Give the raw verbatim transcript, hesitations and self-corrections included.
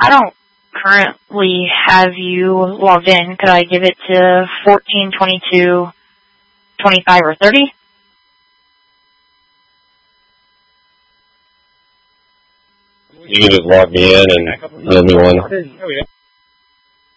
I don't currently have you logged in. Could I give it to fourteen, twenty-two, twenty-five, or thirty? You can just log me in and give me one.